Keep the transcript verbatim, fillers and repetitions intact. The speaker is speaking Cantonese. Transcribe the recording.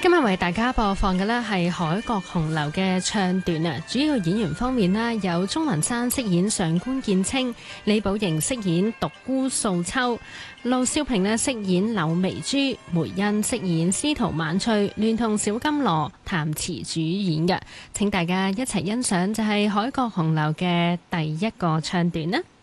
今日為大家播放嘅呢係《海角紅樓》嘅唱段啊！主要演員方面呢，有鍾雲山飾演上官劍清，李寶瑩飾演獨孤素秋，陸少平呢飾演柳眉珠，梅欣飾演司徒晚翠，聯同小金羅、譚慈主演嘅。請大家一齊欣賞就係《海角紅樓》嘅第一個唱段啦！